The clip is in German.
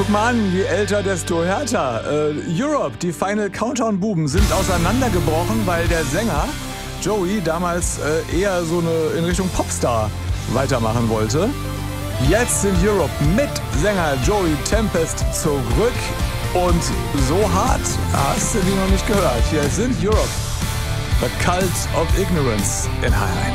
Guck mal an, je älter, desto härter. Europe, die Final Countdown-Buben sind auseinandergebrochen, weil der Sänger Joey damals eher so in Richtung Popstar weitermachen wollte. Jetzt sind Europe mit Sänger Joey Tempest zurück und so hart hast du die noch nicht gehört. Hier sind Europe, The Cult of Ignorance in HR1.